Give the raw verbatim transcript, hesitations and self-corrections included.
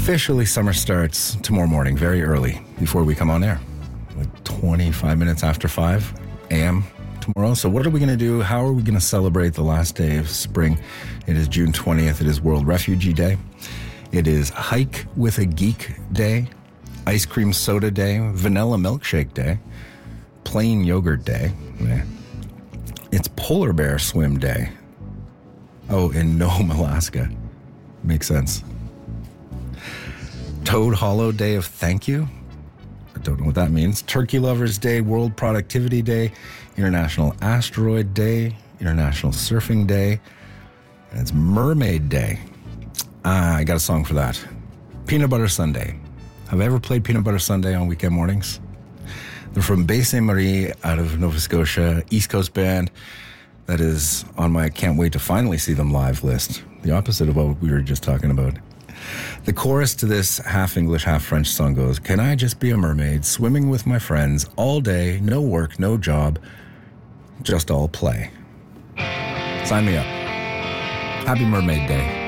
Officially, summer starts tomorrow morning, very early, before we come on air. Like twenty-five minutes after five a.m. tomorrow. So what are we going to do? How are we going to celebrate the last day of spring? It is June twentieth. It is World Refugee Day. It is Hike with a Geek Day, Ice Cream Soda Day, Vanilla Milkshake Day, Plain Yogurt Day. Yeah. It's Polar Bear Swim Day. Oh, in Nome, Alaska. Makes sense. Toad Hollow Day of Thank You. I don't know what that means. Turkey Lovers Day, World Productivity Day, International Asteroid Day, International Surfing Day, and it's Mermaid Day. Ah, I got a song for that. Peanut Butter Sunday. Have I ever played Peanut Butter Sunday on weekend mornings? They're from Baie Sainte Marie out of Nova Scotia, East Coast band that is on my can't wait to finally see them live list. The opposite of what we were just talking about. The chorus to this half English, half French song goes, "Can I just be a mermaid, swimming with my friends, all day, no work, no job, just all play." Sign me up. Happy Mermaid Day.